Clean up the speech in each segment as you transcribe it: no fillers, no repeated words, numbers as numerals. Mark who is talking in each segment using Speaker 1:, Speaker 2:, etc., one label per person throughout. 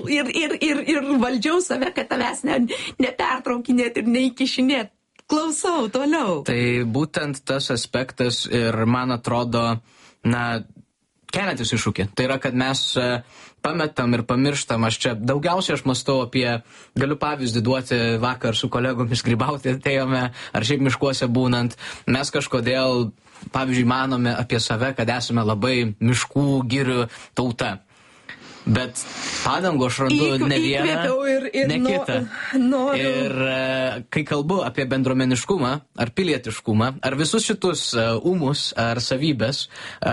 Speaker 1: ir valdžiau save, kad tavęs nepertraukinėt ir neįkišinėt. Klausau, toliau.
Speaker 2: Tai būtent tas aspektas ir, man atrodo, keliantis iššūkį. Tai yra, kad mes pametam ir pamirštam. Daugiausiai aš mąstau apie, galiu pavyzdį duoti, vakar su kolegomis grybauti atėjome, ar šiaip miškuose būnant. Mes kažkodėl, pavyzdžiui, manome apie save, kad esame labai miškų, girių tauta. Bet padangų aš randu ne vieną, ne kitą. Ir kai kalbu apie bendruomeniškumą, ar pilietiškumą, ar visus šitus ūmus, ar savybės,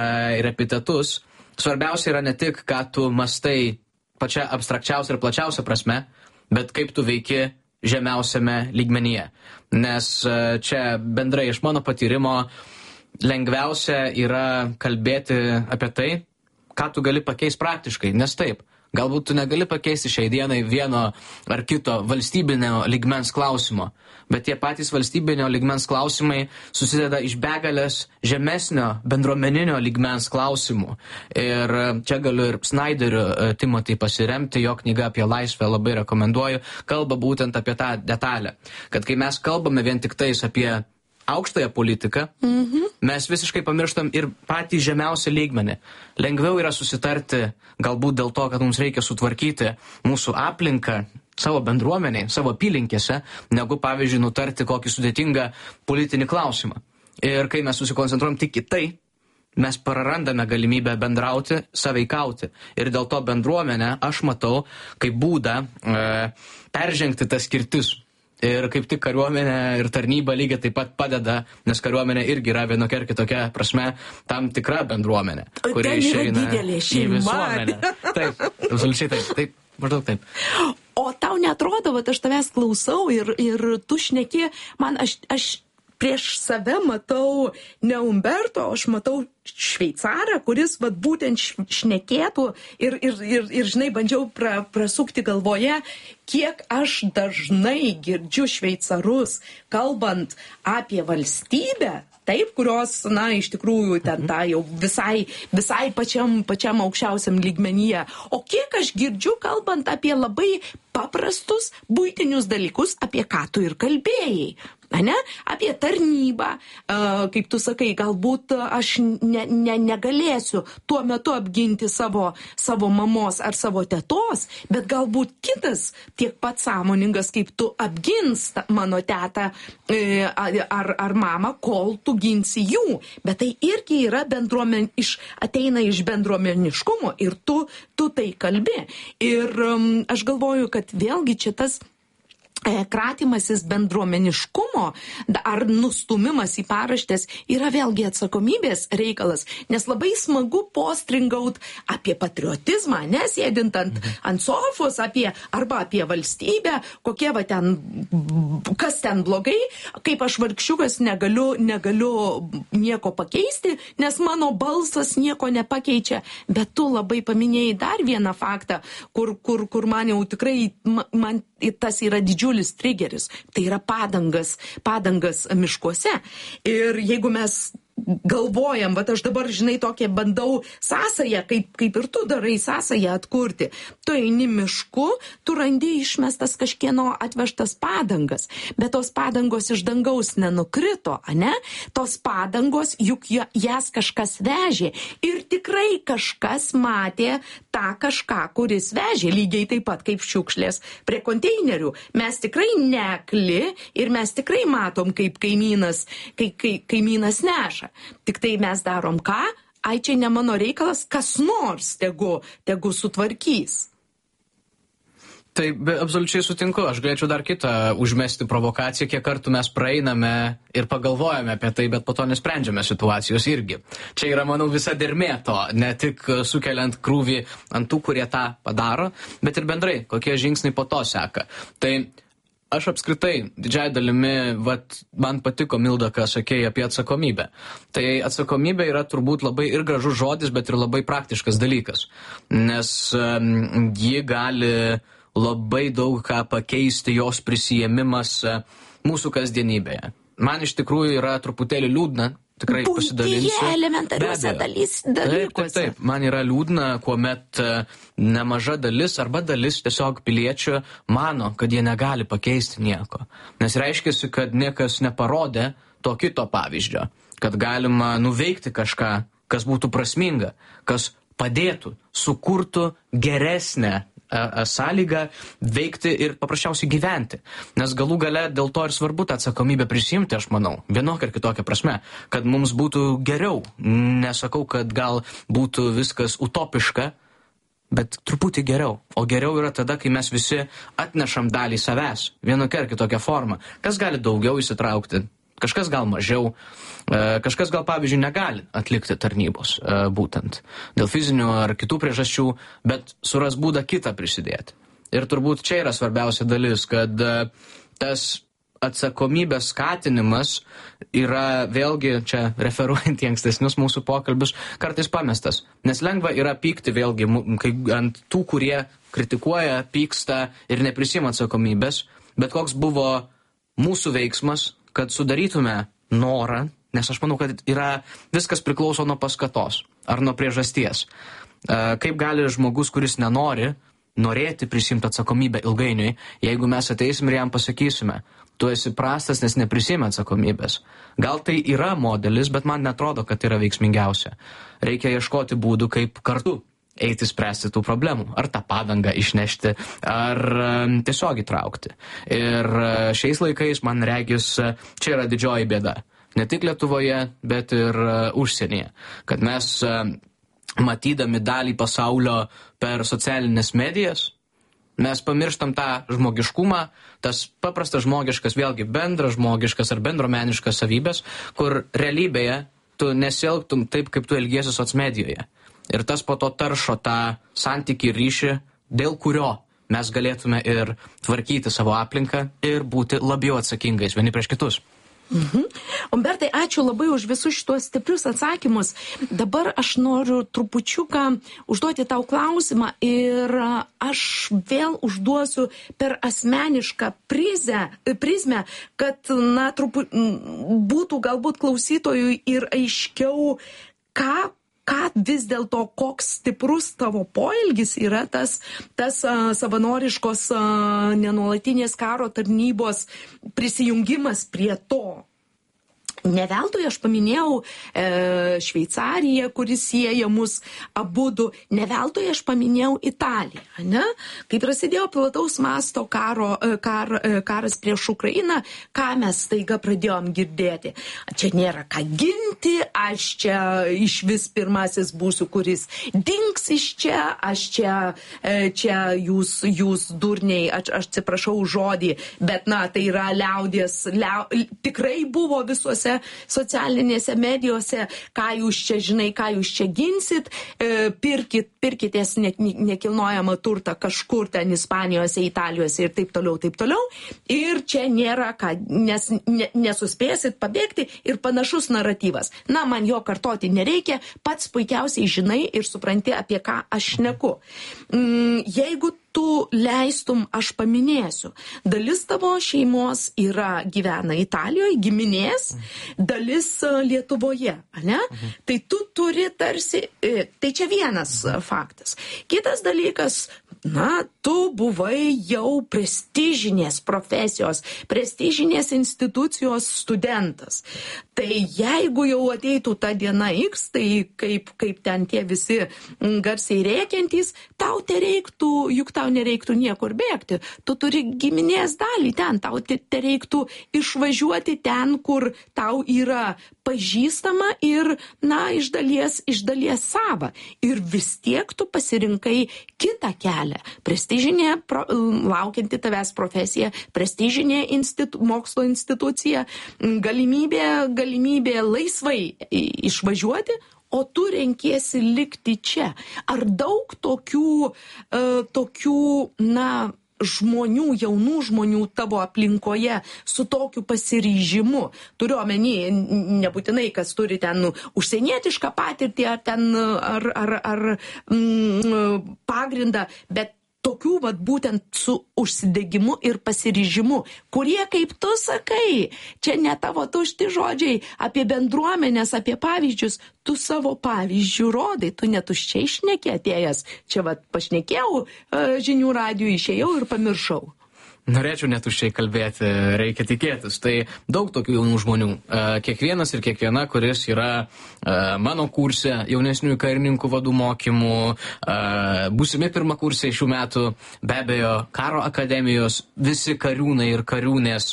Speaker 2: ir epitetus, svarbiausia yra ne tik, ką tu mastai pačia abstrakčiausia ir plačiausia prasme, bet kaip tu veiki žemiausiame lygmenyje. Nes čia bendrai iš mano patyrimo lengviausia yra kalbėti apie tai, ką tu gali pakeisti praktiškai, nes taip, galbūt tu negali pakeisti šiai dienai vieno ar kito valstybinio lygmens klausimo, bet tie patys valstybinio lygmens klausimai susideda iš begalės žemesnio bendruomeninio lygmens klausimų. Ir čia galiu ir Snyderiu Timothy pasiremti, jo knyga apie laisvę labai rekomenduoju, kalba būtent apie tą detalę, kad kai mes kalbame vien tik tais apie aukštąją politiką, mes visiškai pamirštam ir patį žemiausią lygmenį. Lengviau yra susitarti, galbūt dėl to, kad mums reikia sutvarkyti mūsų aplinką, savo bendruomeniai, savo apylinkėse, negu, pavyzdžiui, nutarti kokį sudėtingą politinį klausimą. Ir kai mes susikoncentruojam tik į tai, mes prarandame galimybę bendrauti, sąveikauti. Ir dėl to bendruomenę aš matau kaip būdą peržengti tas skirtis. Ir kaip tik kariuomenė ir tarnyba lygiai taip pat padeda, nes kariuomenė irgi yra vienokia ir kitokia prasme tam tikra bendruomenė, kuri išeina į visuomenę. Taip, absoliučiai taip. Taip, maždaug taip.
Speaker 1: O tau neatrodo, kad aš tavęs klausau ir tu šneki, man aš prieš save matau ne Umberto, aš matau šveicarą, kuris būtent šnekėtų ir žinai, bandžiau prasukti galvoje, kiek aš dažnai girdžiu šveicarus, kalbant apie valstybę, taip, kurios, iš tikrųjų, ten tą jau visai pačiam aukščiausiam lygmenyje. O kiek aš girdžiu, kalbant apie labai paprastus buitinius dalykus, apie ką tu ir kalbėjai. Apie tarnybą, kaip tu sakai, galbūt aš negalėsiu tuo metu apginti savo mamos ar savo tetos, bet galbūt kitas tiek pat sąmoningas, kaip tu apgins mano tetą ar mamą, kol tu ginsi jų. Bet tai irgi yra ateina iš bendruomeniškumo ir tu tai kalbi. Ir aš galvoju, kad vėlgi čia tas kratymasis bendruomeniškumo ar nustumimas į paraštės yra vėlgi atsakomybės reikalas, nes labai smagu postringaut apie patriotizmą, nesėdint ant sofos, arba apie valstybę, kokie kas ten blogai, kaip aš vargšiukas negaliu nieko pakeisti, nes mano balsas nieko nepakeičia, bet tu labai paminėjai dar vieną faktą, kur man jau tikrai, man tas yra didžiulis trigeris, tai yra padangas miškuose. Ir jeigu mes galvojam, aš dabar, žinai, tokią bandau sąsają, kaip ir tu darai sąsają atkurti. Tu eini mišku, tu randi išmestas kažkieno atvežtas padangas, bet tos padangos iš dangaus nenukrito, ane? Tos padangos, juk jas kažkas vežė ir tikrai kažkas matė tą kažką, kuris vežė, lygiai taip pat kaip šiukšlės prie konteinerių. Mes tikrai neakli ir mes tikrai matom, kaip kaimynas neša. Tik tai mes darom ką? Ai, čia ne mano reikalas, kas nors tegu sutvarkys.
Speaker 2: Tai absoliučiai sutinku, aš galėčiau dar kitą užmesti provokaciją, kiek kartų mes praeiname ir pagalvojame apie tai, bet po to nesprendžiame situacijos irgi. Čia yra, manau, visa dermė to, ne tik sukeliant krūvį ant tų, kurie tą padaro, bet ir bendrai, kokie žingsniai po to seka. Tai aš apskritai, didžiai dalimi, man patiko, Milda, ką sakėjai apie atsakomybę. Tai atsakomybė yra turbūt labai ir gražus žodis, bet ir labai praktiškas dalykas. Nes ji gali labai daug ką pakeisti, jos prisijėmimas mūsų kasdienybėje. Man iš tikrųjų yra truputėlį liūdna, tikrai pasidalinsiu.
Speaker 1: Buityje elementariuose dalykuose.
Speaker 2: Taip. Man yra liūdna, kuomet nemaža dalis arba dalis tiesiog piliečių mano, kad jie negali pakeisti nieko. Nes reiškiasi, kad niekas neparodė to kito pavyzdžio, kad galima nuveikti kažką, kas būtų prasminga, kas padėtų, sukurtų geresnę sąlygą veikti ir paprasčiausiai gyventi. Nes galų gale dėl to ir svarbu tą atsakomybę prisimti, aš manau, vienokia ir kitokia prasme, kad mums būtų geriau. Nesakau, kad gal būtų viskas utopiška, bet truputį geriau. O geriau yra tada, kai mes visi atnešam dalį savęs, vienokia ir kitokia forma. Kas gali daugiau įsitraukti, kažkas gal mažiau, kažkas gal, pavyzdžiui, negali atlikti tarnybos būtent dėl fizinių ar kitų priežasčių, bet suras būdą kitą prisidėti. Ir turbūt čia yra svarbiausia dalis, kad tas atsakomybės skatinimas yra vėlgi, čia referuojant į ankstesnius mūsų pokalbius, kartais pamestas. Nes lengva yra pykti vėlgi kai ant tų, kurie kritikuoja, pyksta ir neprisima atsakomybės, bet koks buvo mūsų veiksmas, kad sudarytume norą, nes aš manau, kad viskas priklauso nuo paskatos ar nuo priežasties. Kaip gali žmogus, kuris nenori, norėti prisimti atsakomybę ilgainiui, jeigu mes ateisim ir jam pasakysime, tu esi prastas, nes neprisimi atsakomybės. Gal tai yra modelis, bet man netrodo, kad tai yra veiksmingiausia. Reikia ieškoti būdų, kaip kartu eiti spręsti tų problemų, ar tą padangą išnešti, ar tiesiog įtraukti. Ir šiais laikais, man regis, čia yra didžioji bėda. Ne tik Lietuvoje, bet ir užsienyje. Kad mes, matydami dalį pasaulio per socialinės medijas, mes pamirštam tą žmogiškumą, tas paprastas žmogiškas, vėlgi bendras žmogiškas ar bendromeniškas savybės, kur realybėje tu nesielgtum taip, kaip tu elgiesi socmedijoje. Ir tas po to taršo tą santykį ir ryšį, dėl kurio mes galėtume ir tvarkyti savo aplinką ir būti labiau atsakingais vieni prieš kitus.
Speaker 1: Umbertai, ačiū labai už visus šitos stiprius atsakymus. Dabar aš noriu trupučiuką užduoti tau klausimą ir aš vėl užduosiu per asmenišką prizmę, kad būtų galbūt klausytojui ir aiškiau, ką vis dėlto, koks stiprus tavo poelgis yra tas savanoriškos nenuolatinės karo tarnybos prisijungimas prie to. Ne veltui aš paminėjau Šveicariją, kuris sieja mus abudu, ne veltui aš paminėjau Italiją, ne? Kai prasidėjo plataus masto karas prieš Ukrainą, ką mes staiga pradėjom girdėti? Čia nėra ką ginti, aš čia išvis pirmasis būsiu, kuris dings iš čia, aš čia jūs durniai, aš atsiprašau žodį, bet tai yra liaudies, tikrai buvo visuose socialinėse medijose, ką jūs čia žinai, ką jūs čia ginsit, pirkitės nekilnojamą turtą kažkur ten Ispanijose, Italijose ir taip toliau. Ir čia nėra ką, nes nesuspėsit pabėgti ir panašus naratyvas. Man jo kartoti nereikia, pats puikiausiai žinai ir supranti, apie ką aš šneku. Jeigu tu leistum, aš paminėsiu. Dalis tavo šeimos gyvena Italijoje, giminės, dalis Lietuvoje, ne? Tai tu turi tarsi, tai čia vienas faktas. Kitas dalykas, tu buvai jau prestižinės profesijos, prestižinės institucijos studentas. Tai jeigu jau ateitų ta diena X, tai kaip ten tie visi garsiai rėkiantys, tau tereiktų, juk tau nereiktų niekur bėgti. Tu turi giminės dalį ten, tau tereiktų išvažiuoti ten, kur tau yra pažįstama ir, iš dalies sava. Ir vis tiek tu pasirinkai kitą kelią. Prestižinė, laukianti tavęs profesija, prestižinė mokslo institucija, galimybė laisvai išvažiuoti, o tu renkiesi likti čia. Ar daug tokių žmonių, jaunų žmonių tavo aplinkoje su tokiu pasiryžimu? Turiu omeny, nebūtinai, kas turi ten užsienietišką patirtį ar ten ar pagrindą, bet tokių vat būtent su užsidegimu ir pasiryžimu, kurie, kaip tu sakai, čia ne tavo tušti žodžiai apie bendruomenės, apie pavyzdžius, tu savo pavyzdžių rodai, tu netuščiai šneki atėjęs, čia vat pašnekėjau žinių radijų, išėjau ir pamiršau.
Speaker 2: Norėčiau netuščiai kalbėti, reikia tikėtis. Tai daug tokių jaunų žmonių. Kiekvienas ir kiekviena, kuris yra mano kurse, jaunesniųjų karininkų vadų mokymų, būsimi pirmakursiai šių metų, be abejo, karo akademijos, visi kariūnai ir kariūnės,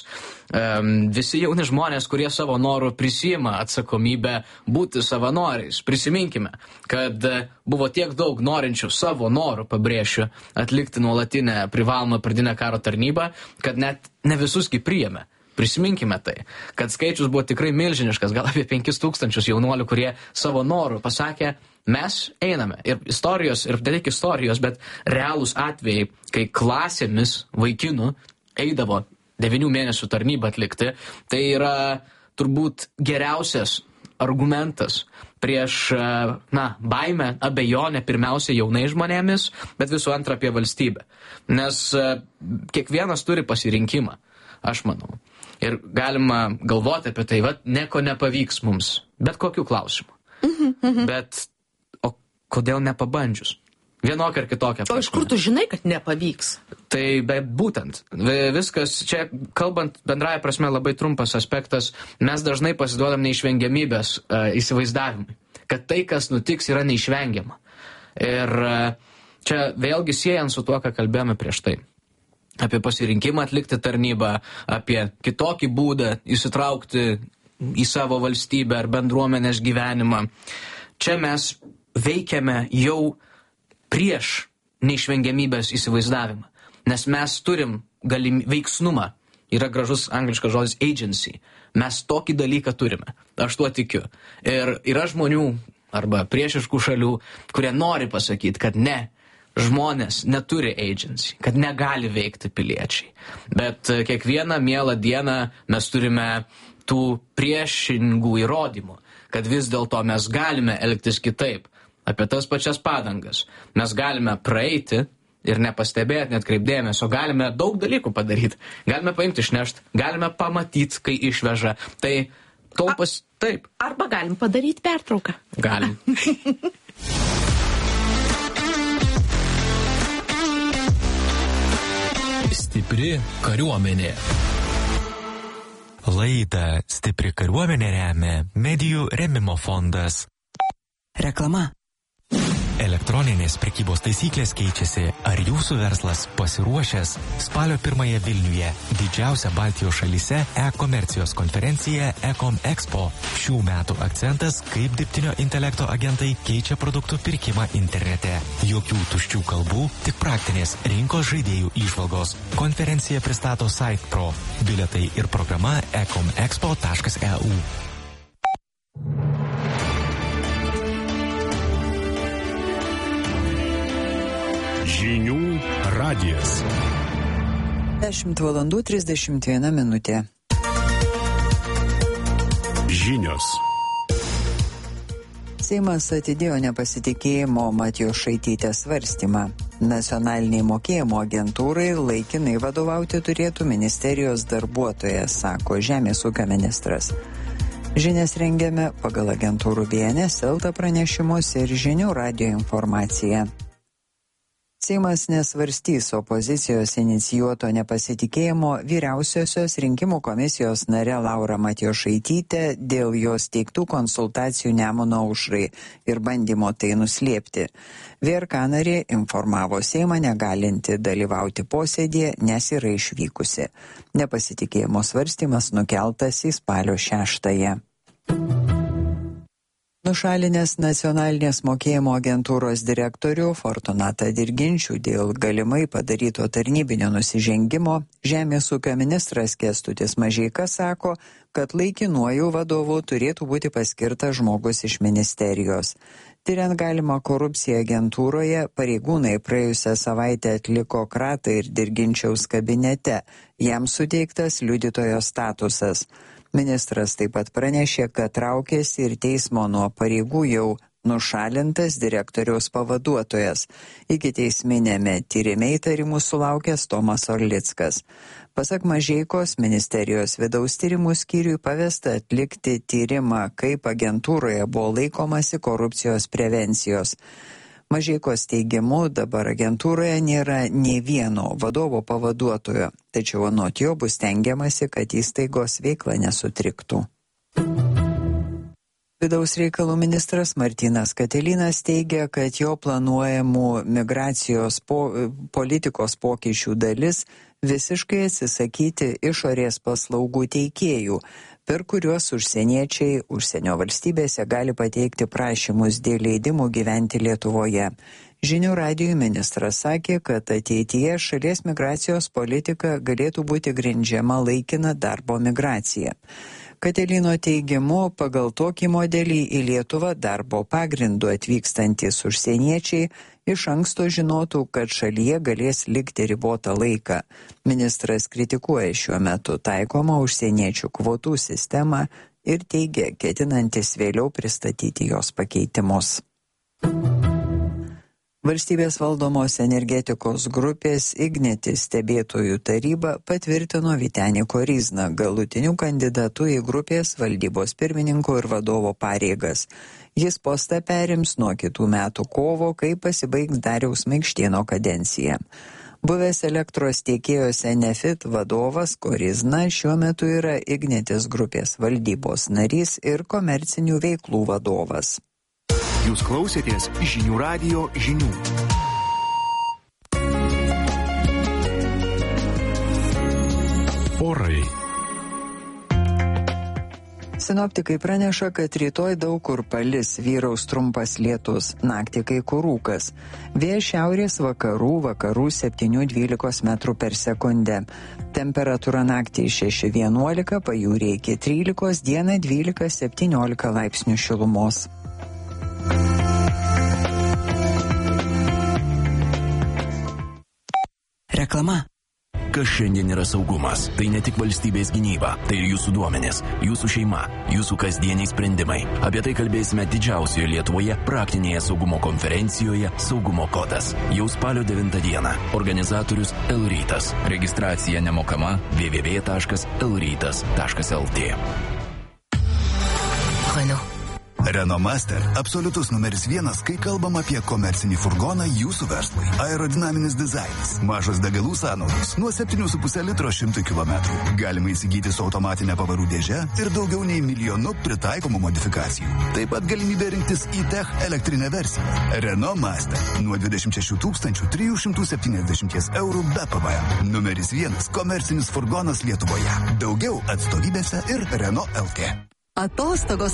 Speaker 2: visi jauni žmonės, kurie savo norų prisima atsakomybę būti savanoriais. Prisiminkime, kad buvo tiek daug norinčių savo norų, pabrėšiu, atlikti nuolatinę privalomą pradinę karo tarnybą, kad net ne visus priėmė. Prisiminkime tai, kad skaičius buvo tikrai milžiniškas, gal apie 5000 jaunuolių, kurie savo norų pasakė, mes einame. Ir istorijos, ir ne tik istorijos, bet realūs atvejai, kai klasėmis vaikinų eidavo 9 mėnesių tarnybą atlikti, tai yra turbūt geriausias argumentas prieš, baimę, abejonę pirmiausia jaunai žmonėmis, bet visų antra apie valstybę. Nes kiekvienas turi pasirinkimą, aš manau. Ir galima galvoti apie tai, nieko nepavyks mums, bet kokiu klausimu. Bet, o kodėl nepabandžius? Vienokia ar kitokia.
Speaker 1: O iš kur tu žinai, kad nepavyks?
Speaker 2: Tai būtent. Viskas, čia kalbant bendraja prasme labai trumpas aspektas, mes dažnai pasiduodam neišvengiamybės įsivaizdavimui, kad tai, kas nutiks, yra neišvengiama. Ir čia vėlgi siejant su tuo, ką kalbėjome prieš tai. Apie pasirinkimą atlikti tarnybą, apie kitokį būdą įsitraukti į savo valstybę ar bendruomenės gyvenimą. Čia mes veikiame jau prieš neišvengiamybės įsivaizdavimą. Nes mes turim veiksnumą. Yra gražus angliškas žodis agency. Mes tokį dalyką turime. Aš tuo tikiu. Ir yra žmonių arba priešiškų šalių, kurie nori pasakyti, kad ne, žmonės neturi agency, kad negali veikti piliečiai. Bet kiekvieną mielą dieną mes turime tų priešingų įrodymų, kad vis dėlto mes galime elgtis kitaip. Apie tas pačias padangas. Mes galime praeiti ir nepastebėti, net kreipdėmėsio, galime daug dalykų padaryti. Galime paimti išnešti, galime pamatyti, kai išveža. Tai taip.
Speaker 1: Arba galim padaryti pertrauką.
Speaker 2: Galim.
Speaker 3: Stipri kariuomenė.
Speaker 4: Laidą Stipri kariuomenė remia Medijų rėmimo fondas.
Speaker 5: Reklama.
Speaker 4: Elektroninės prekybos taisyklės keičiasi. Ar jūsų verslas pasiruošęs? Spalio 1 Vilniuje didžiausia Baltijos šalyse e-komercijos konferencija Ecom Expo. Šių metų akcentas, kaip dirbtinio intelekto agentai keičia produktų pirkimą internete. Jokių tuščių kalbų, tik praktinės rinkos žaidėjų įžvalgos. Konferencija pristato SitePro. Bilietai ir programa ecomexpo.eu.
Speaker 3: Žinių radijas.
Speaker 5: 10:31.
Speaker 3: Žinios.
Speaker 5: Seimas atidėjo nepasitikėjimo Matijošaitytės svarstymą. Nacionaliniai mokėjimo agentūrai laikinai vadovauti turėtų ministerijos darbuotojas, sako Žemės ūkio ministras. Žinias rengiame pagal agentūrų BNS LT pranešimus ir Žinių radijo informaciją. Seimas nesvarstys opozicijos inicijuoto nepasitikėjimo Vyriausiosios rinkimų komisijos nare Laura Matijošaitytė dėl jos teiktų konsultacijų Nemuno aušrai ir bandymo tai nuslėpti. VRK narė informavo Seimą negalinti dalyvauti posėdėje, nes yra išvykusi. Nepasitikėjimo svarstymas nukeltas į spalio 6. Nušalinęs nacionalinės mokėjimo agentūros direktorių Fortunatą Dirginčių dėl galimai padaryto tarnybinio nusižengimo, Žemės ūkio ministras Kęstutis Mažeika sako, kad laikinuoju vadovu turėtų būti paskirtas žmogus iš ministerijos. Tiriant galimą korupciją agentūroje, pareigūnai praėjusią savaitę atliko kratą ir Dirginčiaus kabinete. Jam suteiktas liudytojo statusas. Ministras taip pat pranešė, kad traukėsi ir teismo nuo pareigų jau nušalintas direktoriaus pavaduotojas. Ikiteisminėme tyrime įtarimų sulaukęs Tomas Orlickas. Pasak Mažeikos, ministerijos vidaus tyrimų skyriui pavesta atlikti tyrimą, kaip agentūroje buvo laikomasi korupcijos prevencijos. Mažeikos teigimu, dabar agentūroje nėra nei vieno vadovo pavaduotojo, tačiau anot jo bus stengiamasi, kad įstaigos veikla nesutriktų. Vidaus reikalų ministras Martynas Katilinas teigia, kad jo planuojamų migracijos politikos pokyčių dalis visiškai atsisakyti išorės paslaugų teikėjų, per kuriuos užsieniečiai užsienio valstybėse gali pateikti prašymus dėl leidimų gyventi Lietuvoje. Žinių radijui ministras sakė, kad ateityje šalies migracijos politika galėtų būti grindžiama laikina darbo migracija. Katelino teigimu, pagal tokį modelį į Lietuvą darbo pagrindu atvykstantis užsieniečiai iš anksto žinotų, kad šalyje galės likti ribotą laiką. Ministras kritikuoja šiuo metu taikomą užsieniečių kvotų sistemą ir teigia, ketinantis vėliau pristatyti jos pakeitimus. Valstybės valdomos energetikos grupės Ignitis stebėtojų taryba patvirtino Vytenį Koryzną galutiniu kandidatu į grupės valdybos pirmininko ir vadovo pareigas. Jis postą perims nuo kitų metų kovo, kai pasibaigs Dariaus Maikštėno kadencija. Buvęs elektros tiekėjos Enefit vadovas Koryzna šiuo metu yra Ignitis grupės valdybos narys ir komercinių veiklų vadovas.
Speaker 6: Jūs klausėtės Žinių radijo žinių.
Speaker 3: Orai.
Speaker 5: Sinoptikai praneša, kad rytoj daug kur palis, vyraus trumpas lietus, naktį kai kur rūkas. Vėjas šiaurės vakarų 7-12 metrų per sekundę. Temperatūra naktį 6-11, pajūryje iki 13, dieną 12-17 laipsnių šilumos.
Speaker 7: Reklama.
Speaker 6: Kas šiandien yra saugumas? Tai ne tik valstybės gynyba, tai ir jūsų duomenės, jūsų šeima, jūsų kasdieniai sprendimai. Apie tai kalbėsime didžiausioje Lietuvoje praktinėje saugumo konferencijoje Saugumo kodas. Jau spalio 9 dieną. Organizatorius Elrytas. Registracija nemokama www.elrytas.lt.
Speaker 8: Renault Master – absoliutus numeris 1, kai kalbam apie komercinį furgoną jūsų verslui. Aerodinaminis dizainas, mažos degalų sąnaudos, nuo 7,5 litro 100 km. Galima įsigyti su automatinė pavarų dėže ir daugiau nei 1 milijonu pritaikomų modifikacijų. Taip pat galimybė rinktis e-Tech elektrinę versiją. Renault Master nuo 26 370 eurų be PVM. Numeris 1 komercinis furgonas Lietuvoje. Daugiau atstovybėse ir Renault LT.
Speaker 7: Atostogos.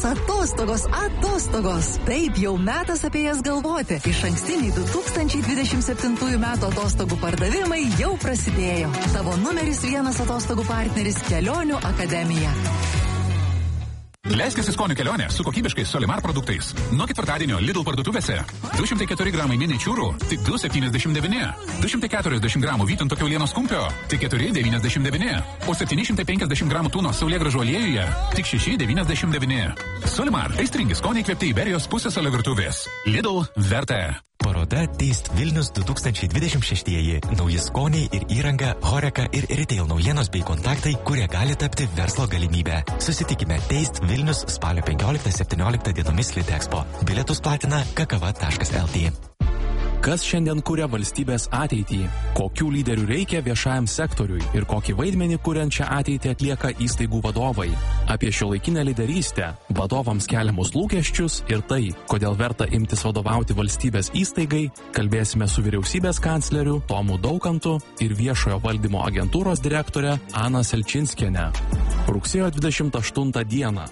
Speaker 7: Taip, jau metas apie jas galvoti. Išankstiniai 2027 metų atostogų pardavimai jau prasidėjo. Tavo numeris 1 atostogų partneris Kelionių akademija.
Speaker 9: Leiskis į skonių kelionę su kokybiškais Solimar produktais. Nuo ketvirtadienio Lidl parduotuvėse 204 gramai miničiūrų tik 2,79. 240 gramų vytinto kiaulienos kumpio tik 4,99. O 750 gramų tūnos saulėgrąžų aliejuje tik 6,99. Solimar – aistringi skoniai įkvėpti Iberijos pusiasalio virtuvės. Lidl verta.
Speaker 4: Paroda Taste Vilnius 2026. Nauji skoniai ir įranga, Horeca ir retail naujienos bei kontaktai, kurie gali tapti verslo galimybę. Susitikime Taste Vilnius spalio 15-17 dienomis Litexpo. Bilietus platina kakava.lt.
Speaker 10: Kas šiandien kuria valstybės ateitį? Kokių lyderių reikia viešajam sektoriui ir kokį vaidmenį kuriant šią ateitį atlieka įstaigų vadovai? Apie šiuolaikinę lyderystę, vadovams keliamus lūkesčius ir tai, kodėl verta imtis vadovauti valstybės įstaigai, kalbėsime su vyriausybės kancleriu Tomu Daukantu ir viešojo valdymo agentūros direktorė Ana Selčinskienė. Rugsėjo 28 dieną,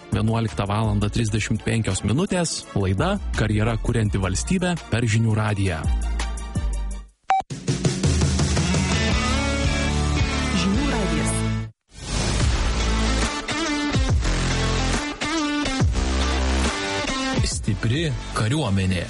Speaker 10: 11:35 minutės, laida Karjera kurianti valstybę per Žinių radiją.
Speaker 7: Žinių radijas.
Speaker 3: Stipri kariuomenė.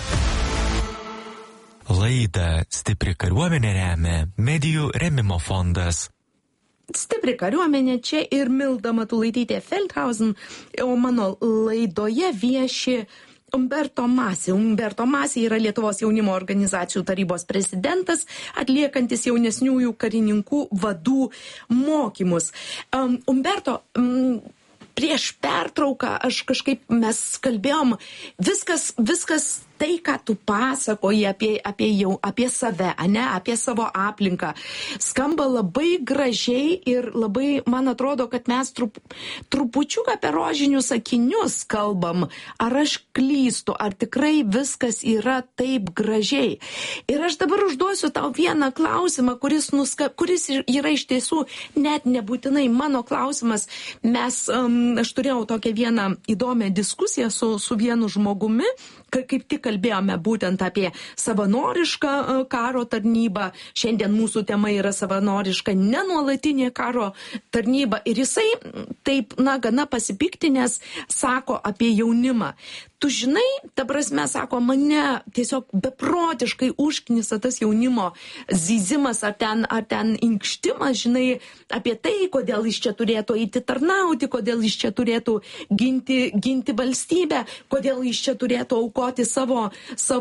Speaker 4: Laidą Stipri kariuomenė remia Medijų rėmimo fondas.
Speaker 1: Stipri kariuomenė, čia ir Milda Matulaitytė Feldhausen, o mano laidoje vieši Umberto Masi. Umberto Masi yra Lietuvos jaunimo organizacijų tarybos prezidentas, atliekantis jaunesniųjų karininkų vadų mokymus. Umberto, prieš pertrauką mes kalbėjom, viskas tai, ką tu pasakoji apie save, apie savo aplinką, skamba labai gražiai ir labai, man atrodo, kad mes trupučiuką apie rožinius akinius kalbam. Ar aš klystu, ar tikrai viskas yra taip gražiai? Ir aš dabar užduosiu tau vieną klausimą, kuris yra iš tiesų net nebūtinai mano klausimas. Aš turėjau tokią vieną įdomią diskusiją su vienu žmogumi, kaip tik kalbėjome būtent apie savanorišką karo tarnybą. Šiandien mūsų tema yra savanoriška nenuolatinė karo tarnyba. Ir jisai taip, gana pasipiktinęs sako apie jaunimą. Tu žinai, ta prasme, sako, mane tiesiog beprotiškai užknisa tas jaunimo zyzimas ar ten inkštimas, žinai, apie tai, kodėl jis čia turėtų eiti tarnauti, kodėl jis čia turėtų ginti valstybę, kodėl jis čia turėtų aukoti savo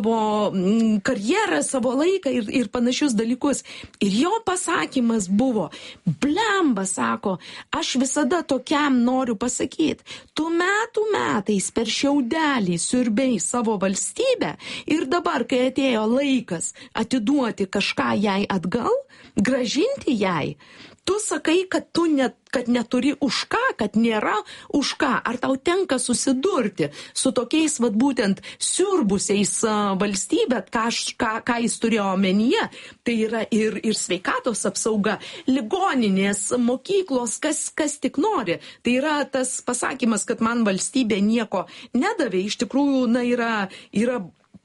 Speaker 1: karjerą, savo laiką ir panašius dalykus. Ir jo pasakymas buvo, blemba, sako, aš visada tokiam noriu pasakyti, tu metais per šiaudelį siurbei savo valstybę ir dabar, kai atėjo laikas atiduoti kažką jai atgal, grąžinti jai, tu sakai, kad neturi už ką, kad nėra už ką. Ar tau tenka susidurti su tokiais, būtent, siurbusiais valstybę, ką jis turėjo omenyje? Tai yra ir sveikatos apsauga, ligoninės, mokyklos, kas tik nori. Tai yra tas pasakymas, kad man valstybė nieko nedavė, iš tikrųjų, yra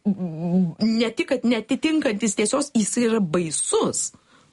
Speaker 1: ne tik, kad netitinkantis tiesos, jis yra baisus.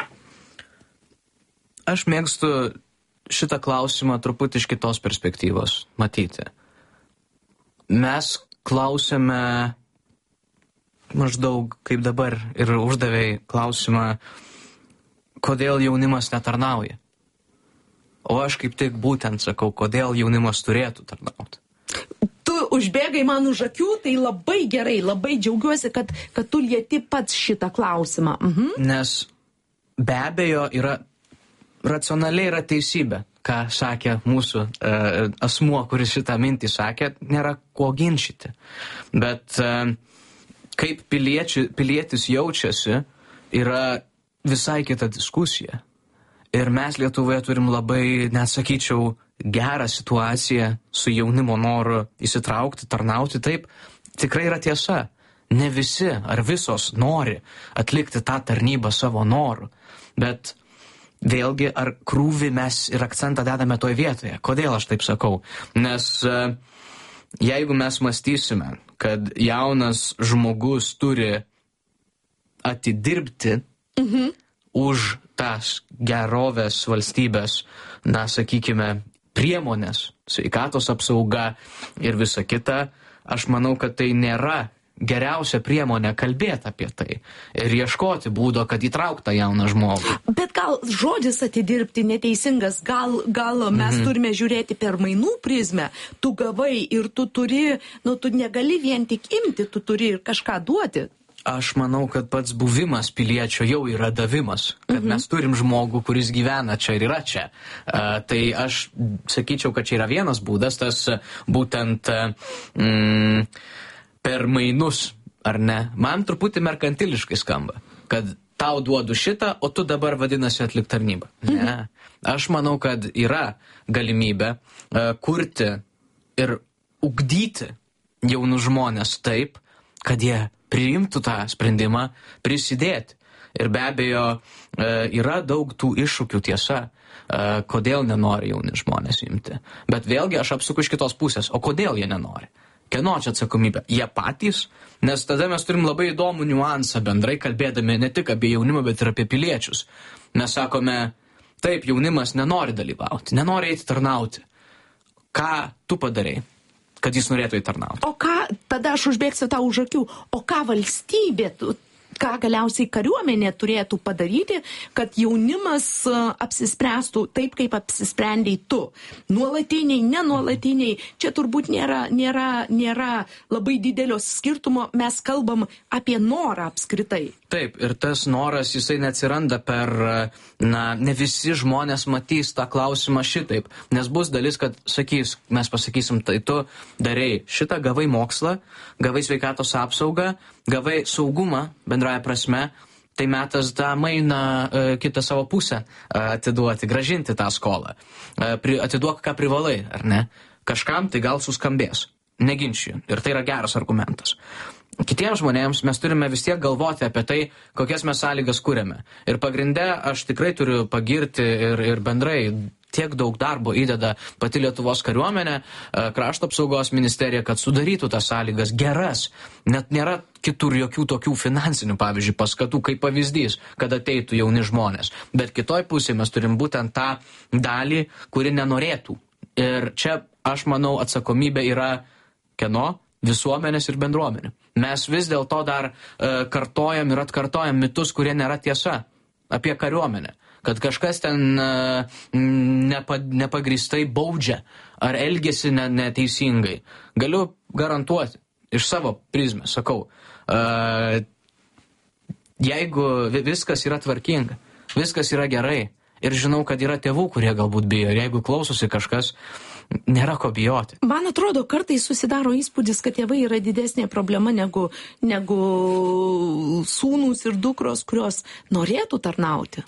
Speaker 2: Aš mėgstu šitą klausimą truputį iš kitos perspektyvos matyti. Mes klausėme maždaug kaip dabar ir uždavėjai klausimą, kodėl jaunimas netarnauja. O aš kaip tik būtent sakau, kodėl jaunimas turėtų tarnauti.
Speaker 1: Tu užbėgai man už akių, tai labai gerai, labai džiaugiuosi, kad tu lieti pats šitą klausimą.
Speaker 2: Nes be abejo racionaliai yra teisybė, ką sakė mūsų asmuo, kuris šitą mintį sakė, nėra ko ginčyti. Bet kaip pilietis jaučiasi, yra visai kita diskusija. Ir mes Lietuvoje turim labai, nesakyčiau, gerą situaciją su jaunimo noru įsitraukti, tarnauti. Taip, tikrai yra tiesa. Ne visi ar visos nori atlikti tą tarnybą savo noru. Bet vėlgi, ar krūvį mes ir akcentą dedame toje vietoje? Kodėl aš taip sakau? Nes jeigu mes mąstysime, kad jaunas žmogus turi atidirbti už tas gerovės valstybės, sakykime, priemonės, sveikatos apsauga ir visa kita, aš manau, kad tai nėra geriausia priemonė kalbėti apie tai ir ieškoti būdo, kad įtraukta jauną žmogų.
Speaker 1: Bet gal žodis atidirbti neteisingas, gal mes turime žiūrėti per mainų prizmę. Tu gavai ir tu turi, tu negali vien tik imti, tu turi ir kažką duoti.
Speaker 2: Aš manau, kad pats buvimas piliečio jau yra davimas, kad mes turim žmogų, kuris gyvena čia ir yra čia. Tai aš sakyčiau, kad čia yra vienas būdas, tas būtent per mainus, ar ne? Man truputį merkantiliškai skamba, kad tau duodu šitą, o tu dabar vadinasi atlik tarnybą. Ne. Aš manau, kad yra galimybė kurti ir ugdyti jaunus žmonės taip, kad jie priimtų tą sprendimą, prisidėti. Ir be abejo, yra daug tų iššūkių, tiesa, kodėl nenori jauni žmonės imti. Bet vėlgi aš apsuku iš kitos pusės, o kodėl jie nenori? Kieno čia atsakomybė? Jie patys? Nes tada mes turim labai įdomų niuansą bendrai kalbėdami ne tik apie jaunimą, bet ir apie piliečius. Mes sakome, taip, jaunimas nenori dalyvauti, nenori eiti tarnauti. Ką tu padarei, kad jis norėtų įtarnauti?
Speaker 1: O ką, tada aš užbėgsiu tau už akių, o ką valstybė ką galiausiai kariuomenė turėtų padaryti, kad jaunimas apsispręstų taip, kaip apsisprendei tu. Nuolatiniai, nenuolatiniai, čia turbūt nėra labai didelio skirtumo, mes kalbam apie norą apskritai.
Speaker 2: Taip, ir tas noras, jisai neatsiranda per, ne visi žmonės matys tą klausimą šitaip, nes bus dalis, kad mes pasakysim, tai tu darei šitą, gavai mokslą, gavai sveikatos apsaugą, gavai saugumą bendraja prasme, tai metas tą mainą kitą savo pusę atiduoti, gražinti tą skolą. Atiduok, ką privalai, ar ne? Kažkam tai gal suskambės, neginčiju, ir tai yra geras argumentas. Kitiems žmonėms mes turime vis tiek galvoti apie tai, kokias mes sąlygas kūrėme. Ir pagrinde aš tikrai turiu pagirti ir bendrai tiek daug darbo įdeda pati Lietuvos kariuomenė, krašto apsaugos ministerija, kad sudarytų tas sąlygas geras. Net nėra kitur jokių tokių finansinių, pavyzdžiui, paskatų, kaip pavyzdys, kad ateitų jauni žmonės. Bet kitoj pusėje mes turim būtent tą dalį, kuri nenorėtų. Ir čia, aš manau, atsakomybė yra kieno? Visuomenės ir bendruomenių. Mes vis dėlto dar kartojam ir atkartojam mitus, kurie nėra tiesa apie kariuomenę. Kad kažkas ten nepagristai baudžia ar elgesi neteisingai. Galiu garantuoti iš savo prizmės, sakau, jeigu viskas yra tvarkinga, viskas yra gerai ir žinau, kad yra tėvų, kurie galbūt bijo ir jeigu klausosi kažkas, nėra ko bijoti.
Speaker 1: Man atrodo, kartais susidaro įspūdis, kad tėvai yra didesnė problema negu sūnūs ir dukros, kurios norėtų tarnauti.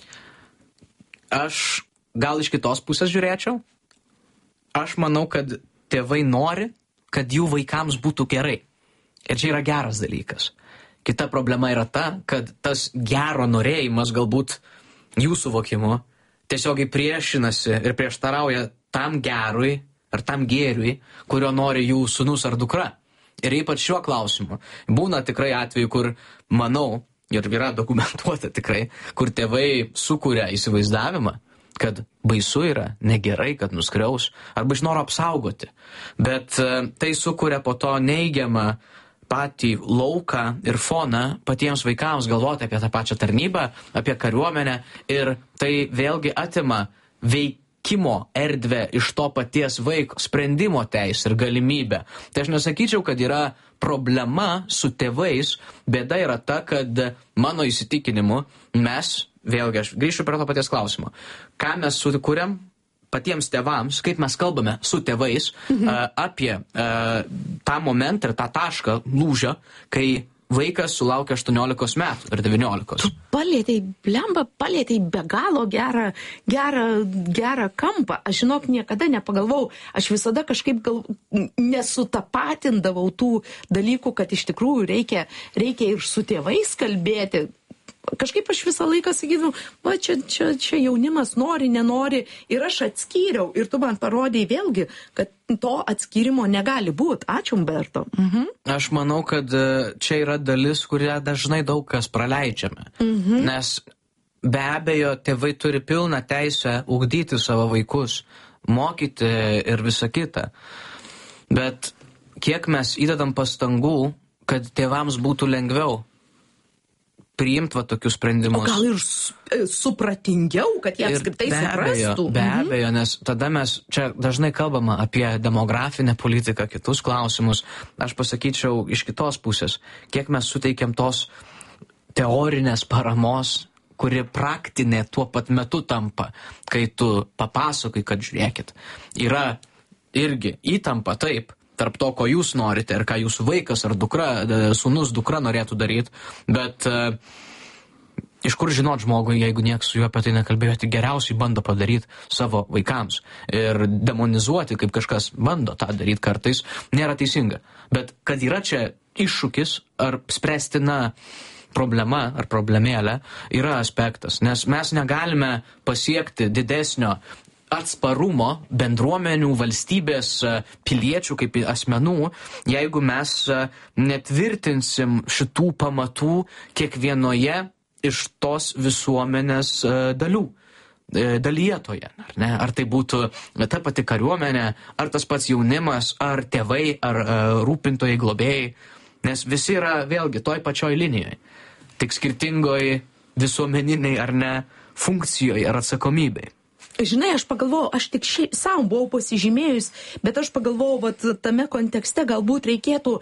Speaker 2: Aš gal iš kitos pusės žiūrėčiau. Aš manau, kad tėvai nori, kad jų vaikams būtų gerai. Ir čia yra geras dalykas. Kita problema yra ta, kad tas gero norėjimas galbūt jų suvokimu tiesiogiai priešinasi ir prieštarauja tam gerui ar tam gėriui, kurio nori jų sūnus ar dukra. Ir ypač šiuo klausimu. Būna tikrai atveju, kur manau, ir yra dokumentuota tikrai, kur tėvai sukuria įsivaizdavimą, kad baisu yra, negerai, kad nuskriaus, arba iš noro apsaugoti. Bet tai sukuria po to neigiamą patį lauką ir foną patiems vaikams galvoti apie tą pačią tarnybą, apie kariuomenę, ir tai vėlgi atima veikimo erdvę iš to paties vaiko, sprendimo teisę ir galimybę. Tai aš nesakyčiau, kad yra problema su tėvais, bėda yra ta, kad mano įsitikinimu mes, vėlgi aš grįšiu prie to paties klausimo, ką mes sukūrėm patiems tėvams, kaip mes kalbame su tėvais apie tą momentą ir tą tašką lūžio, kai vaikas sulaukia 18 metų ir 19.
Speaker 1: Tu palėtei be galo gerą kampą. Aš žinok, niekada nepagavau, aš visada kažkaip nesutapatindavau tų dalykų, kad iš tikrųjų reikia ir su tėvais kalbėti. Kažkaip aš visą laiką sakydavau, va čia jaunimas nori, nenori, ir aš atskyriau, ir tu man parodėjai vėlgi, kad to atskyrimo negali būti. Ačiū, Umberto.
Speaker 2: Aš manau, kad čia yra dalis, kurią dažnai daug kas praleidžiame. Nes be abejo, tėvai turi pilną teisę ugdyti savo vaikus, mokyti ir visą kitą. Bet kiek mes įdedam pastangų, kad tėvams būtų lengviau priimti va tokius sprendimus.
Speaker 1: O gal ir supratingiau, kad jie apskritai suprastų.
Speaker 2: Be abejo, nes tada mes čia dažnai kalbama apie demografinę politiką, kitus klausimus. Aš pasakyčiau iš kitos pusės, kiek mes suteikiam tos teorinės paramos, kuri praktinė tuo pat metu tampa, kai tu papasakai, kad žiūrėkit, yra irgi įtampa taip, tarp to, ko jūs norite ir ką jūsų vaikas ar dukra, sūnus, dukra norėtų daryti, bet iš kur žinot žmogui, jeigu nieks su juo apie tai nekalbėjo, tai geriausiai bando padaryti savo vaikams. Ir demonizuoti, kaip kažkas bando tą daryti kartais, nėra teisinga. Bet kad yra čia iššūkis ar spręstina problema ar problemėlė, yra aspektas, nes mes negalime pasiekti didesnio atsparumo bendruomenių, valstybės, piliečių kaip asmenų, jeigu mes netvirtinsim šitų pamatų kiekvienoje iš tos visuomenės dalyje toje. Ar tai būtų ta pati kariuomenė, ar tas pats jaunimas, ar tėvai, ar rūpintojai, globėjai, nes visi yra vėlgi toj pačioj linijoje. tik skirtingoj visuomeniniai ar ne funkcijoje ar atsakomybei.
Speaker 1: Žinai, aš pagalvojau, aš tik savo buvau pasižymėjus, bet aš pagalvojau, vat tame kontekste galbūt reikėtų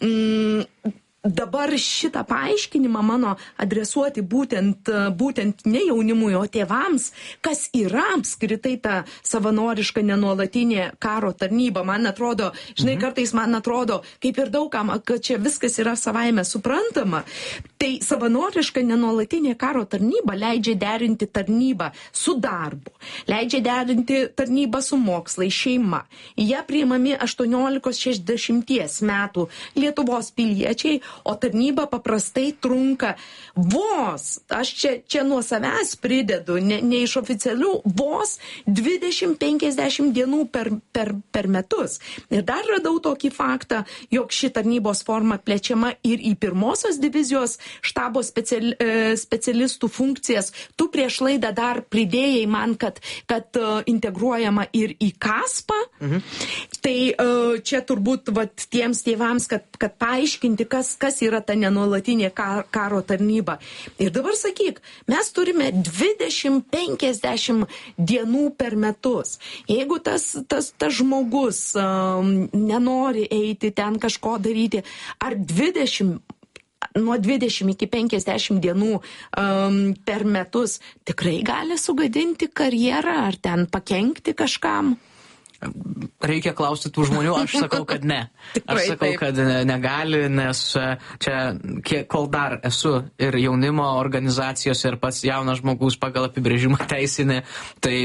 Speaker 1: dabar šitą paaiškinimą mano adresuoti būtent ne jaunimui, o tėvams, kas yra apskritai ta savanoriška nenuolatinė karo tarnyba. Man atrodo, žinai, kartais man atrodo, kaip ir daugam, kad čia viskas yra savaime suprantama. Tai savanoriška nenuolatinė karo tarnyba leidžia derinti tarnybą su darbu, leidžia derinti tarnybą su mokslai, šeima. Jie priimami 18-60 metų Lietuvos piliečiai, o tarnyba paprastai trunka vos, aš čia nuo savęs pridedu, ne iš oficialių, vos 20-50 dienų per metus. Ir dar radau tokį faktą, jog ši tarnybos forma plečiama ir į pirmosios divizijos štabo specialistų funkcijas. Tu prieš laidą dar pridėjai man, kad integruojama ir į KASPą. Tai čia turbūt tiems tėvams, kad paaiškinti, kas yra ta nenuolatinė karo tarnyba. Ir dabar sakyk, mes turime 20-50 dienų per metus. Jeigu tas žmogus nenori eiti ten kažko daryti, ar nuo 20 iki 50 dienų per metus tikrai gali sugadinti karjerą ar ten pakenkti kažkam?
Speaker 2: Reikia klausti tų žmonių, aš sakau, kad ne. Aš sakau, kad negali, nes čia, kol dar esu ir jaunimo organizacijose ir pats jaunas žmogus pagal apibrėžimą teisinį, tai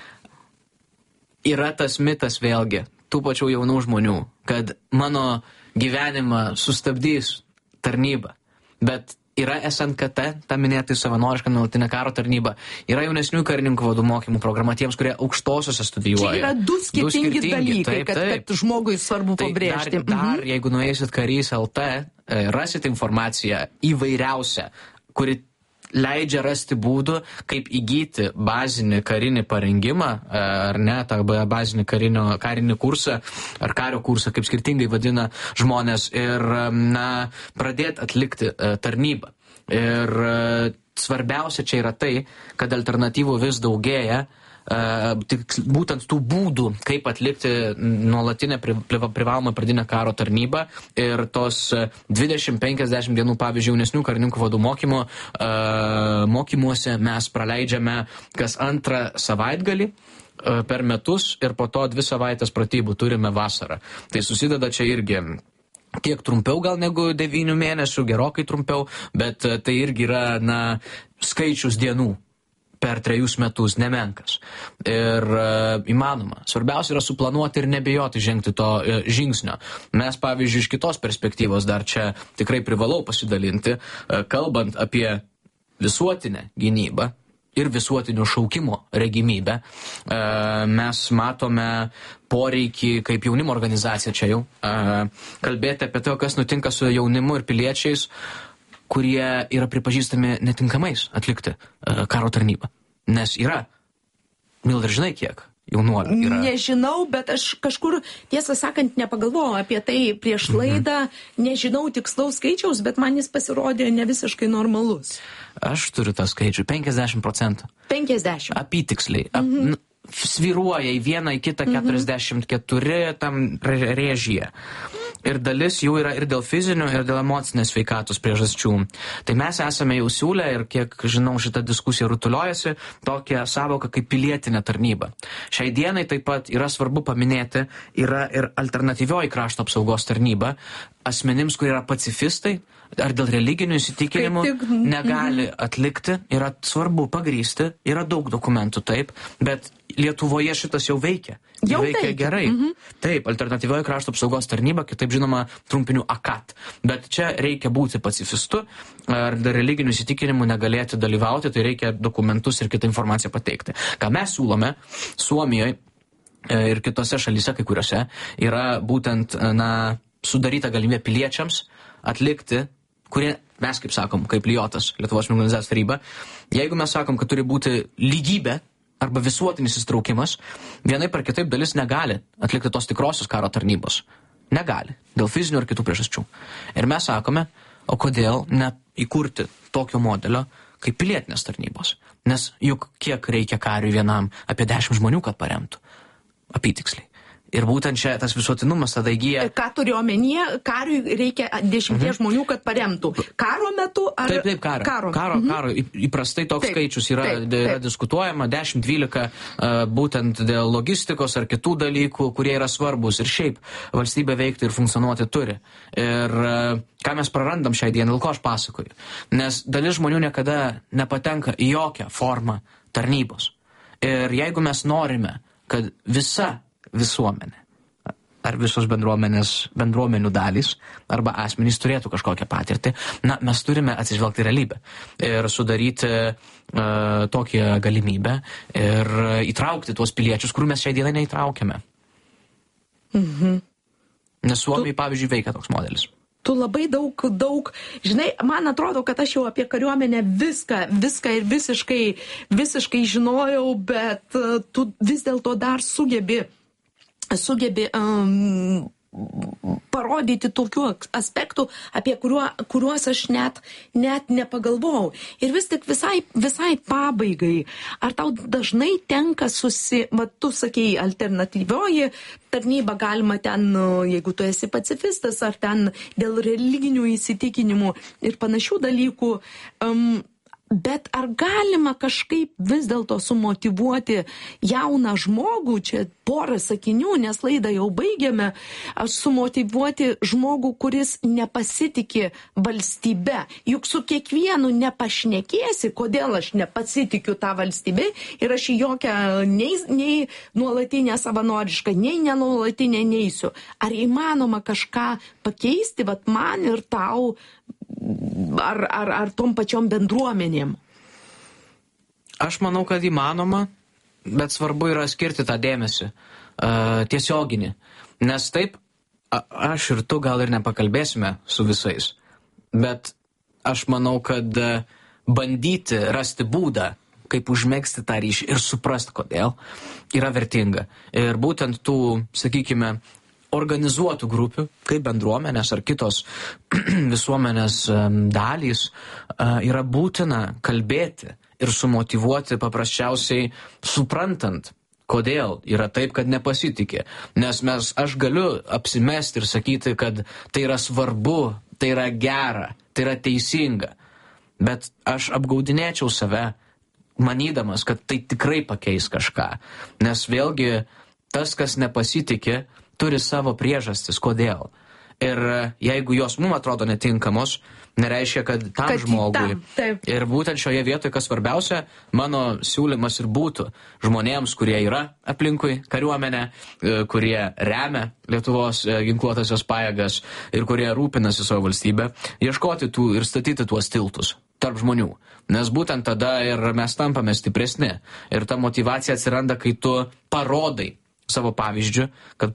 Speaker 2: yra tas mitas vėlgi, tų pačių jaunų žmonių, kad mano gyvenimą sustabdys tarnyba, bet yra SNKT, ta minėtai savanoriška nuolatinė karo tarnyba, yra jaunesnių karininkų vadų mokymų programa tiems, kurie aukštosiuose studijuoja.
Speaker 1: Čia yra du skirtingi dalykai, kad žmogui svarbu pabrėžti.
Speaker 2: Dar, jeigu nueisit karys LT, rasit informaciją įvairiausią, kuri leidžia rasti būdų, kaip įgyti bazinį karinį parengimą, ar ne, tą bazinį karinį kursą, ar kario kursą, kaip skirtingai vadina žmonės, ir pradėti atlikti tarnybą. Ir svarbiausia čia yra tai, kad alternatyvų vis daugėja, tik būtent tų būdų, kaip atlikti nuolatinę privalomą pradinę karo tarnybą, ir tos 20-50 dienų, pavyzdžiui, jaunesnių karininkų vadų mokymuose mes praleidžiame kas antrą savaitgalį per metus ir po to 2 savaitės pratybų turime vasarą. Tai susideda čia irgi kiek trumpiau gal negu 9 mėnesių, gerokai trumpiau, bet tai irgi yra skaičius dienų per 3 metus nemenkas. Ir įmanoma. Svarbiausia yra suplanuoti ir nebijoti žengti to žingsnio. Mes, pavyzdžiui, iš kitos perspektyvos dar čia tikrai privalau pasidalinti, kalbant apie visuotinę gynybą ir visuotinio šaukimo regimybę, mes matome poreikį, kaip jaunimo organizacija čia jau, kalbėti apie tai, kas nutinka su jaunimu ir piliečiais, kurie yra pripažįstami netinkamais atlikti karo tarnybą. Nes yra, Milda, žinai kiek jaunuolių yra?
Speaker 1: Nežinau, bet aš kažkur, tiesą sakant, nepagalvojau apie tai prieš laidą, nežinau tikslaus skaičiaus, bet man jis pasirodė ne visiškai normalus.
Speaker 2: Aš turiu tą skaičių, 50%.
Speaker 1: 50?
Speaker 2: Apytiksliai. Svyruoja į vieną, į kitą 44 tam rėžyje. Ir dalis jų yra ir dėl fizinių, ir dėl emocinės sveikatos priežasčių. Tai mes esame jau siūlę, ir kiek žinau, šita diskusija rutuliojasi, tokią savoką kaip pilietinė tarnyba. Šiai dienai taip pat yra svarbu paminėti, yra ir alternatyvioji krašto apsaugos tarnyba asmenims, kurie yra pacifistai, ar dėl religinių įsitikinimų negali atlikti, yra svarbu pagrįsti, yra daug dokumentų, taip, bet Lietuvoje šitas jau veikia. Jau veikia gerai. Taip, alternatyvioji krašto apsaugos tarnyba, kitaip žinoma trumpiniu AKAT. Bet čia reikia būti pacifistu, ar dėl religinių įsitikinimų negalėti dalyvauti, tai reikia dokumentus ir kitą informaciją pateikti. Ką mes siūlome Suomijoje ir kitose šalyse, kai kuriuose, yra būtent sudaryta galimybė piliečiams atlikti, kurie mes, kaip sakom, kaip Liotas, Lietuvos jaunimo organizacijos taryba, jeigu mes sakom, kad turi būti lygybė arba visuotinis įsitraukimas, vienaip ar kitaip dalis negali atlikti tos tikrosios karo tarnybos. Negali. Dėl fizinių ar kitų priežasčių. Ir mes sakome, o kodėl įkurti tokio modelio kaip pilietinės tarnybos. Nes juk kiek reikia kariui vienam? Apie 10 žmonių, kad paremtų. Apytiksliai. Ir būtent čia tas visuotinumas tada įgyja...
Speaker 1: Ką turiu omenyje, kariui reikia 10 žmonių, kad paremtų. Karo metu ar...
Speaker 2: Taip, karo. Įprastai toks skaičius yra diskutuojama, 10-12, būtent dėl logistikos ar kitų dalykų, kurie yra svarbus. Ir šiaip valstybė veikti ir funkcionuoti turi. Ir ką mes prarandam šiai dienai, dėl ko aš pasakoju. Nes dalis žmonių niekada nepatenka į jokią formą tarnybos. Ir jeigu mes norime, kad visa visuomenė ar visos bendruomenių dalys arba asmenys turėtų kažkokią patirtį, mes turime atsižvelgti realybę ir sudaryti tokią galimybę ir įtraukti tuos piliečius, kurių mes šiai dienai neįtraukiame. Nes Suomijai, pavyzdžiui, veikia toks modelis.
Speaker 1: Tu labai daug, žinai, man atrodo, kad aš jau apie kariuomenę viską ir visiškai žinojau, bet tu vis dėlto dar sugebi parodyti tokių aspektų, apie kuriuos aš net nepagalvojau. Ir vis tik visai pabaigai, ar tau dažnai tenka tu sakei, alternatyvioji tarnyba galima ten, jeigu tu esi pacifistas, ar ten dėl religinių įsitikinimų ir panašių dalykų, bet ar galima kažkaip vis dėlto sumotyvuoti jauną žmogų, čia porą sakinių, nes laidą jau baigiame, sumotyvuoti žmogų, kuris nepasitikė valstybe. Juk su kiekvienu nepašnekėsi, kodėl aš nepasitikiu tą valstybę ir aš į jokią nei nuolatinę savanorišką, nei nenuolatinę neisiu. Ar įmanoma kažką pakeisti, vat man ir tau, ar tom pačiom bendruomenėm?
Speaker 2: Aš manau, kad įmanoma, bet svarbu yra skirti tą dėmesį tiesioginį. Nes taip, aš ir tu gal ir nepakalbėsime su visais, bet aš manau, kad bandyti rasti būdą, kaip užmegzti tą ryšį ir suprasti, kodėl, yra vertinga. Ir būtent tų, sakykime, organizuotų grupių, kaip bendruomenės ar kitos visuomenės dalys, yra būtina kalbėti ir sumotyvuoti paprasčiausiai suprantant, kodėl yra taip, kad nepasitikė. Nes aš galiu apsimesti ir sakyti, kad tai yra svarbu, tai yra gera, tai yra teisinga. Bet aš apgaudinėčiau save, manydamas, kad tai tikrai pakeis kažką. Nes vėlgi tas, kas nepasitikė, turi savo priežastis, kodėl. Ir jeigu jos mums atrodo netinkamos, nereiškia, kad tam žmogui. Ir būtent šioje vietoje, kas svarbiausia, mano siūlymas ir būtų žmonėms, kurie yra aplinkui kariuomenę, kurie remia Lietuvos ginkluotasias pajėgas ir kurie rūpinasi savo valstybę, ieškoti tų ir statyti tuos tiltus tarp žmonių. Nes būtent tada ir mes tampame stipresni. Ir ta motyvacija atsiranda, kai tu parodai savo pavyzdžių, kad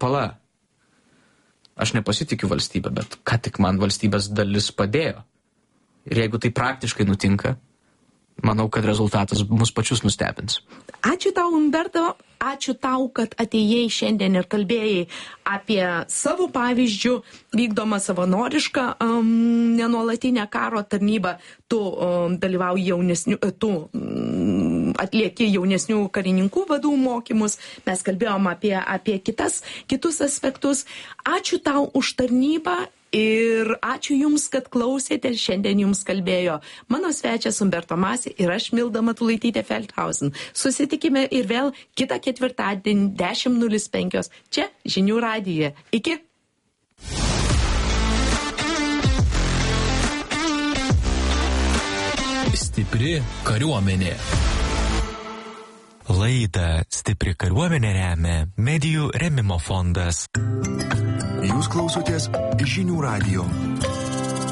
Speaker 2: aš nepasitikiu valstybę, bet ką tik man valstybės dalis padėjo. Ir jeigu tai praktiškai nutinka, manau, kad rezultatas mus pačius nustebins.
Speaker 1: Ačiū tau, Umberto, ačiū tau, kad atėjai šiandien ir kalbėjai apie savo pavyzdžių vykdomą savanorišką nenuolatinę karo tarnybą. Tu dalyvauji atlieki jaunesnių karininkų vadų mokymus. Mes kalbėjom apie kitus aspektus. Ačiū tau už tarnybą. Ir ačiū Jums, kad klausėte. Šiandien Jums kalbėjo mano svečias Umberto Masi ir aš Milda Matulaitytė Feldhausen. Susitikime ir vėl kitą ketvirtadienį 10:05 čia Žinių radijuje. Iki.
Speaker 3: Stipri kariuomenė.
Speaker 4: Laidą Stipri kariuomenė remia Medijų rėmimo fondas.
Speaker 8: Jūs klausotės Žinių radijo.